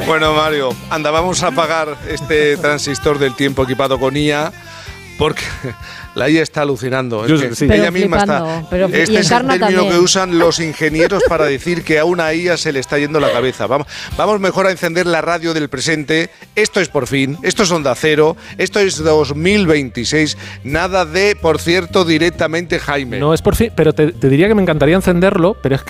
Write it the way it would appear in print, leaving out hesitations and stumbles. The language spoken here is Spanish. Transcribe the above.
Bueno, Mario, anda, vamos a apagar este transistor del tiempo equipado con IA, porque la IA está alucinando. Ella misma está. Este es el término que usan los ingenieros para decir que a una IA se le está yendo la cabeza. Vamos mejor a encender la radio del presente. Esto es Por Fin, esto es Onda Cero, esto es 2026. Nada de, por cierto, directamente Jaime. No es Por Fin, pero te diría que me encantaría encenderlo, pero es